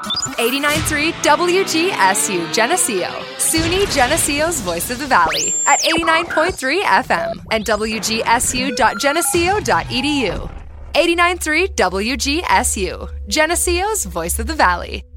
89.3 WGSU Geneseo. SUNY Geneseo's Voice of the Valley at 89.3 FM and WGSU.geneseo.edu. 89.3 WGSU, Geneseo's Voice of the Valley.